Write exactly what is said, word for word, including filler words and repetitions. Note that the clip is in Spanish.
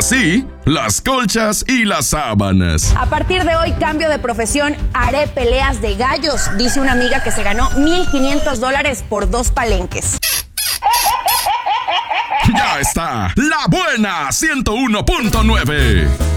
sí, las colchas y las sábanas. A partir de hoy cambio de profesión, haré peleas de gallos, dice una amiga que se ganó mil quinientos dólares por dos palenques. Ya está, La Buena ciento uno punto nueve.